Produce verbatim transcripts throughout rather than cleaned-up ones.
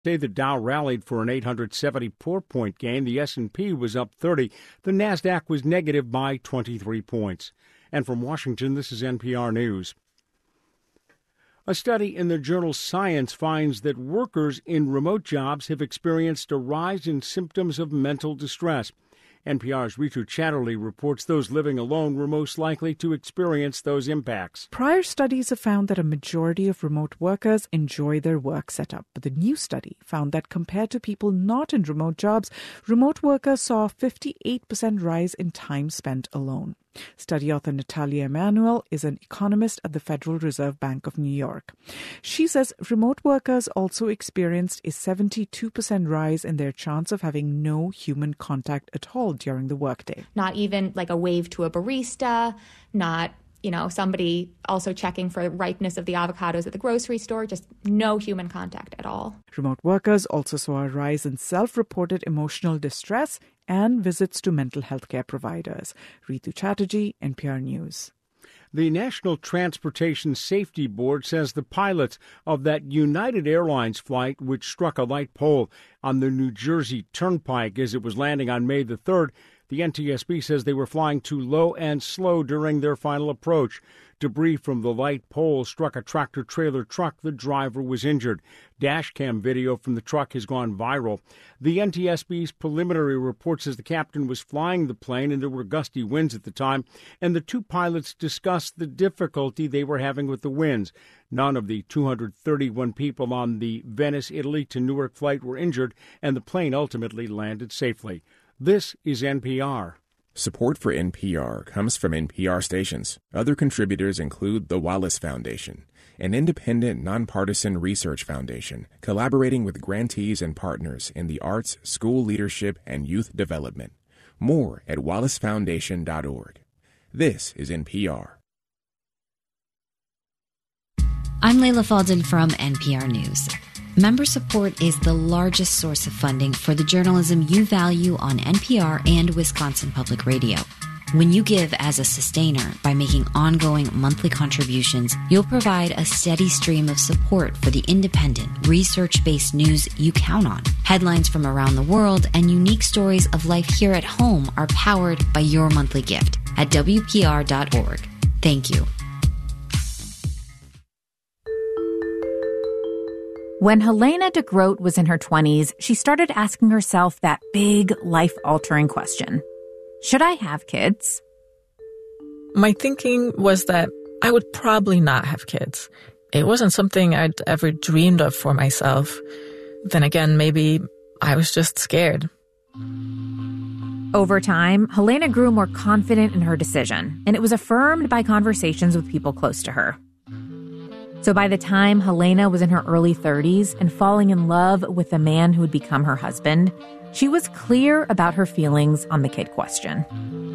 Today, the Dow rallied for an eight hundred seventy-four point gain. The S and P was up thirty. The Nasdaq was negative by twenty-three points. And from Washington, this is N P R News. A study in the journal Science finds that workers in remote jobs have experienced a rise in symptoms of mental distress. N P R's Ritu Chatterley reports those living alone were most likely to experience those impacts. Prior studies have found that a majority of remote workers enjoy their work setup. But the new study found that compared to people not in remote jobs, remote workers saw a fifty-eight percent rise in time spent alone. Study author Natalia Emanuel is an economist at the Federal Reserve Bank of New York. She says remote workers also experienced a seventy-two percent rise in their chance of having no human contact at all during the workday. Not even like a wave to a barista, not, you know, somebody also checking for ripeness of the avocados at the grocery store, just no human contact at all. Remote workers also saw a rise in self-reported emotional distress and visits to mental health care providers. Ritu Chatterjee, N P R News. The National Transportation Safety Board says the pilots of that United Airlines flight, which struck a light pole on the New Jersey Turnpike as it was landing on May the third, the N T S B says they were flying too low and slow during their final approach. Debris from the light pole struck a tractor-trailer truck. The driver was injured. Dashcam video from the truck has gone viral. The N T S B's preliminary report says the captain was flying the plane and there were gusty winds at the time, and the two pilots discussed the difficulty they were having with the winds. None of the two hundred thirty-one people on the Venice, Italy to Newark flight were injured, and the plane ultimately landed safely. This is N P R. Support for N P R comes from N P R stations. Other contributors include the Wallace Foundation, an independent, nonpartisan research foundation collaborating with grantees and partners in the arts, school leadership, and youth development. More at wallace foundation dot org. This is N P R. I'm Leila Fadel from N P R News. Member support is the largest source of funding for the journalism you value on N P R and Wisconsin Public Radio. When you give as a sustainer by making ongoing monthly contributions, you'll provide a steady stream of support for the independent, research-based news you count on. Headlines from around the world and unique stories of life here at home are powered by your monthly gift at W P R dot org. Thank you. When Helena de Groot was in her twenties, she started asking herself that big, life-altering question. Should I have kids? My thinking was that I would probably not have kids. It wasn't something I'd ever dreamed of for myself. Then again, maybe I was just scared. Over time, Helena grew more confident in her decision, and it was affirmed by conversations with people close to her. So by the time Helena was in her early thirties and falling in love with the man who would become her husband, she was clear about her feelings on the kid question.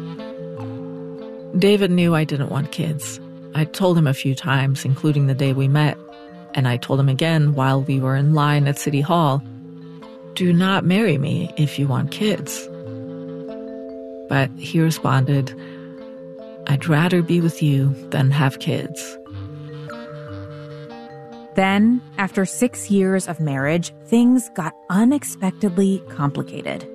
David knew I didn't want kids. I told him a few times, including the day we met. And I told him again while we were in line at City Hall, do not marry me if you want kids. But he responded, I'd rather be with you than have kids. Then, after six years of marriage, things got unexpectedly complicated.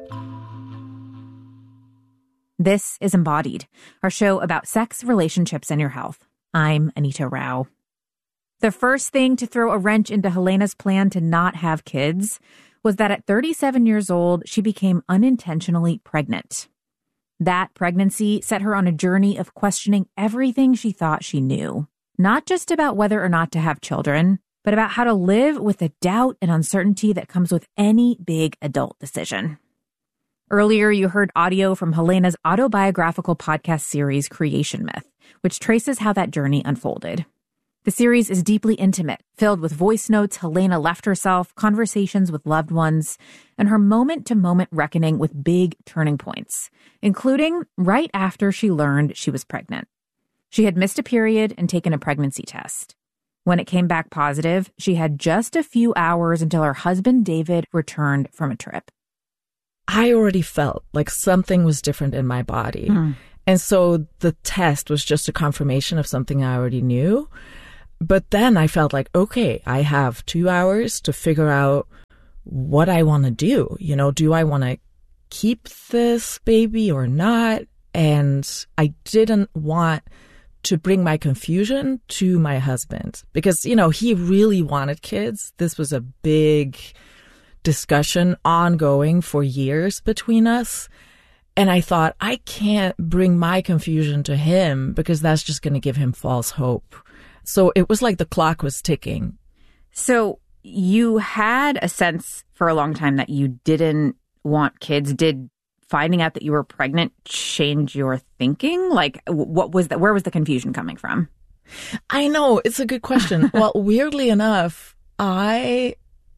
This is Embodied, our show about sex, relationships, and your health. I'm Anita Rao. The first thing to throw a wrench into Helena's plan to not have kids was that at thirty-seven years old, she became unintentionally pregnant. That pregnancy set her on a journey of questioning everything she thought she knew. Not just about whether or not to have children, but about how to live with the doubt and uncertainty that comes with any big adult decision. Earlier, you heard audio from Helena's autobiographical podcast series, Creation Myth, which traces how that journey unfolded. The series is deeply intimate, filled with voice notes Helena left herself, conversations with loved ones, and her moment-to-moment reckoning with big turning points, including right after she learned she was pregnant. She had missed a period and taken a pregnancy test. When it came back positive, she had just a few hours until her husband, David, returned from a trip. I already felt like something was different in my body. Mm. And so the test was just a confirmation of something I already knew. But then I felt like, okay, I have two hours to figure out what I want to do. You know, do I want to keep this baby or not? And I didn't want to bring my confusion to my husband because, you know, he really wanted kids. This was a big discussion ongoing for years between us. And I thought, I can't bring my confusion to him because that's just going to give him false hope. So it was like the clock was ticking. So you had a sense for a long time that you didn't want kids. Did finding out that you were pregnant change your thinking? Like, what was that? Where was the confusion coming from? I know. It's a good question. Well, weirdly enough, I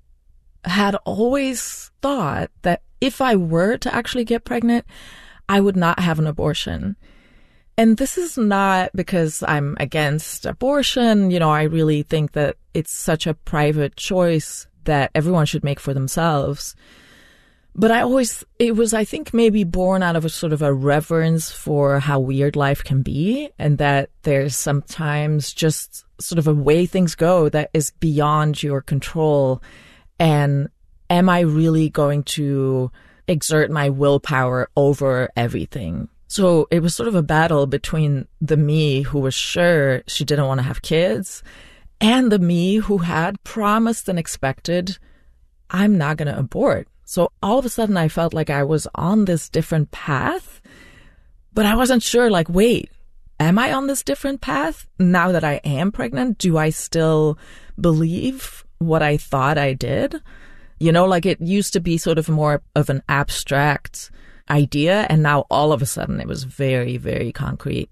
had always thought that if I were to actually get pregnant, I would not have an abortion. And this is not because I'm against abortion. You know, I really think that it's such a private choice that everyone should make for themselves. But I always, it was, I think, maybe born out of a sort of a reverence for how weird life can be, and that there's sometimes just sort of a way things go that is beyond your control. And am I really going to exert my willpower over everything? So it was sort of a battle between the me who was sure she didn't want to have kids and the me who had promised and expected, I'm not going to abort. So all of a sudden I felt like I was on this different path, but I wasn't sure, like, wait, am I on this different path? Now that I am pregnant, do I still believe what I thought I did? You know, like it used to be sort of more of an abstract idea, and now all of a sudden it was very, very concrete.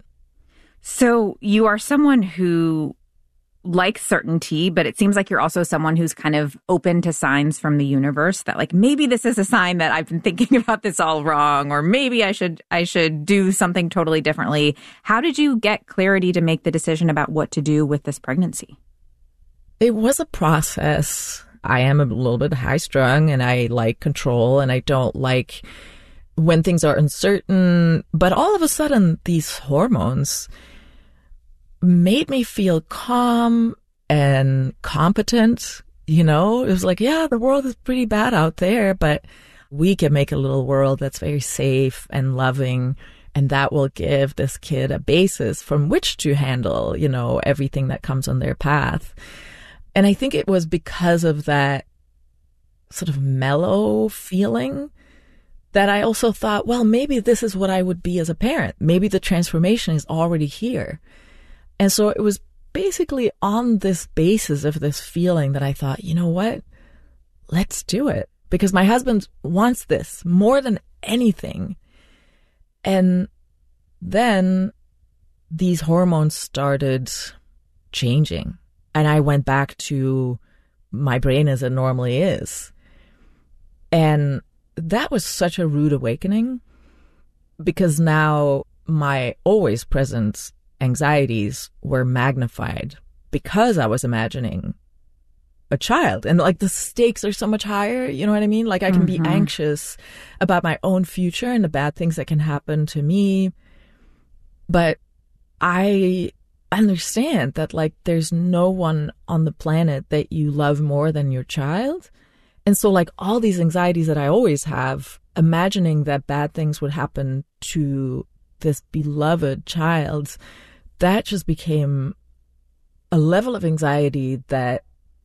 So you are someone who likes certainty, but it seems like you're also someone who's kind of open to signs from the universe that, like, maybe this is a sign that I've been thinking about this all wrong, or maybe I should I should do something totally differently. How did you get clarity to make the decision about what to do with this pregnancy? It was a process. I am a little bit high strung and I like control and I don't like when things are uncertain. But all of a sudden, these hormones made me feel calm and competent. You know, it was like, yeah, the world is pretty bad out there, but we can make a little world that's very safe and loving. And that will give this kid a basis from which to handle, you know, everything that comes on their path. And I think it was because of that sort of mellow feeling that I also thought, well, maybe this is what I would be as a parent. Maybe the transformation is already here. And so it was basically on this basis of this feeling that I thought, you know what, let's do it. Because my husband wants this more than anything. And then these hormones started changing. And I went back to my brain as it normally is. And that was such a rude awakening because now my always present anxieties were magnified because I was imagining a child. And like the stakes are so much higher, you know what I mean? Like I can mm-hmm. be anxious about my own future and the bad things that can happen to me. But I understand that like there's no one on the planet that you love more than your child. And so like all these anxieties that I always have, imagining that bad things would happen to this beloved child, that just became a level of anxiety that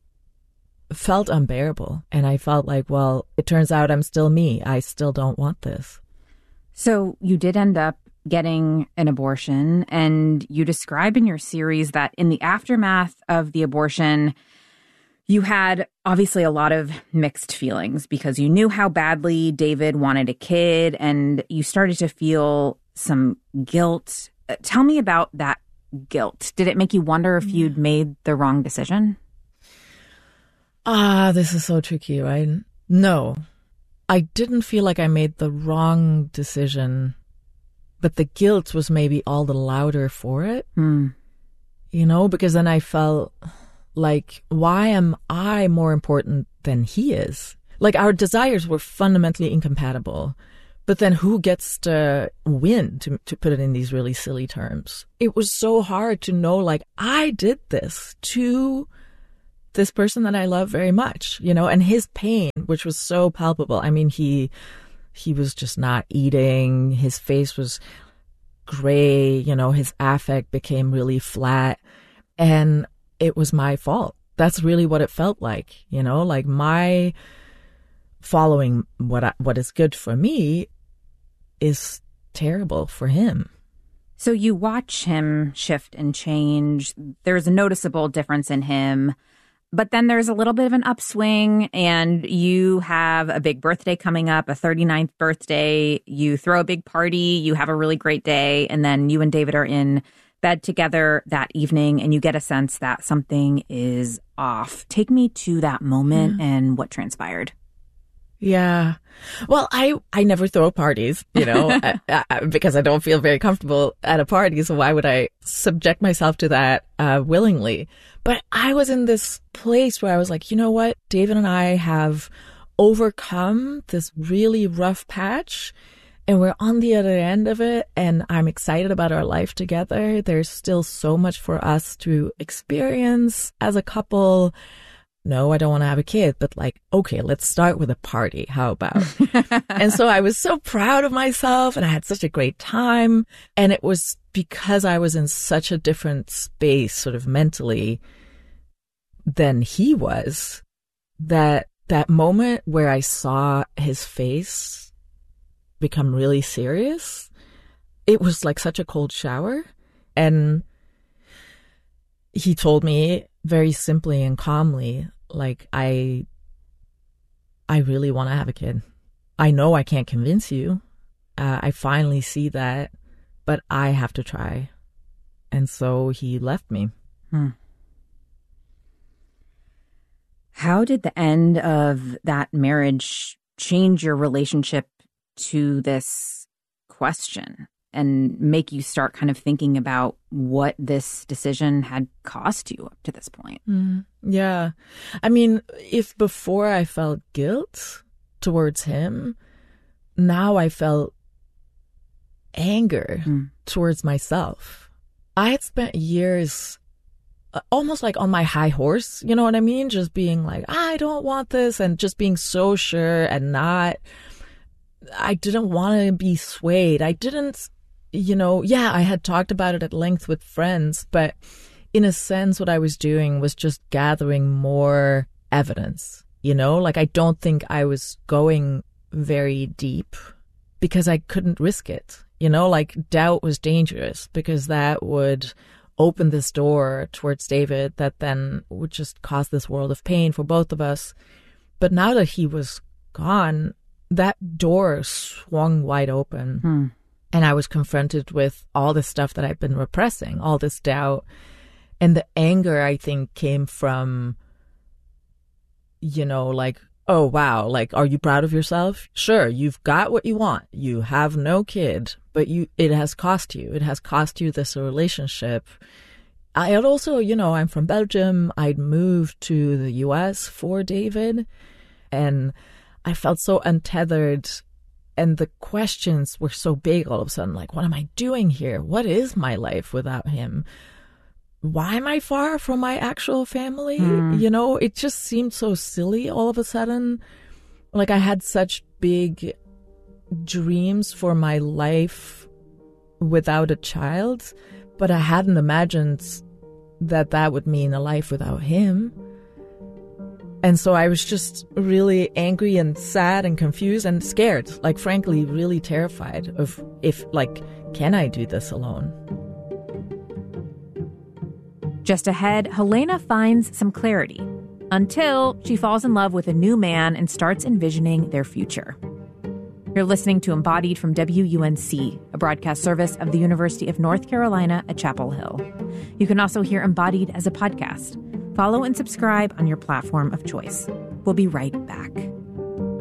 felt unbearable. And I felt like, well, it turns out I'm still me. I still don't want this. So you did end up getting an abortion, and you describe in your series that in the aftermath of the abortion, you had obviously a lot of mixed feelings because you knew how badly David wanted a kid and you started to feel some guilt. Tell me about that guilt. Did it make you wonder if you'd made the wrong decision? Ah, this is so tricky, right? No, I didn't feel like I made the wrong decision, but the guilt was maybe all the louder for it. Mm. You know, because then I felt like, why am I more important than he is? Like our desires were fundamentally incompatible. But then who gets to win, to to put it in these really silly terms? It was so hard to know, like, I did this to this person that I love very much, you know, and his pain depression, which was so palpable. I mean, he he was just not eating. His face was gray. You know, his affect became really flat. And it was my fault. That's really what it felt like, you know, like my following what I, what is good for me is terrible for him. So you watch him shift and change. There's a noticeable difference in him, but then there's a little bit of an upswing, and you have a big birthday coming up, a thirty-ninth birthday. You throw a big party, you have a really great day, and then you and David are in bed together that evening, and you get a sense that something is off. Take me to that moment yeah. and what transpired. Yeah. Well, I, I never throw parties, you know, I, I, because I don't feel very comfortable at a party. So why would I subject myself to that uh, willingly? But I was in this place where I was like, you know what? David and I have overcome this really rough patch, and we're on the other end of it. And I'm excited about our life together. There's still so much for us to experience as a couple. No, I don't want to have a kid, but like, okay, let's start with a party. How about? And so I was so proud of myself, and I had such a great time. And it was because I was in such a different space, sort of mentally, than he was, that that moment where I saw his face become really serious, it was like such a cold shower. And he told me very simply and calmly, like, I, I really want to have a kid. I know I can't convince you. Uh, I finally see that, but I have to try. And so he left me. Hmm. How did the end of that marriage change your relationship to this question and make you start kind of thinking about what this decision had cost you up to this point? Mm, yeah. I mean, if before I felt guilt towards him, now I felt anger mm. towards myself. I had spent years almost like on my high horse, you know what I mean? Just being like, I don't want this, and just being so sure and not, I didn't want to be swayed. I didn't, you know, yeah, I had talked about it at length with friends, but in a sense, what I was doing was just gathering more evidence, you know, like I don't think I was going very deep because I couldn't risk it, you know, like doubt was dangerous because that would open this door towards David that then would just cause this world of pain for both of us. But now that he was gone, that door swung wide open. Hmm. And I was confronted with all this stuff that I'd been repressing, all this doubt. And the anger, I think, came from, you know, like, oh, wow, like, are you proud of yourself? Sure, you've got what you want. You have no kid, but you it has cost you. It has cost you this relationship. I had also, you know, I'm from Belgium. I'd moved to the U S for David, and I felt so untethered. And the questions were so big all of a sudden, like, what am I doing here? What is my life without him? Why am I far from my actual family? Mm. You know, it just seemed so silly all of a sudden. Like I had such big dreams for my life without a child, but I hadn't imagined that that would mean a life without him. And so I was just really angry and sad and confused and scared, like frankly, really terrified of if, like, can I do this alone? Just ahead, Helena finds some clarity until she falls in love with a new man and starts envisioning their future. You're listening to Embodied from W U N C, a broadcast service of the University of North Carolina at Chapel Hill. You can also hear Embodied as a podcast. Follow and subscribe on your platform of choice. We'll be right back.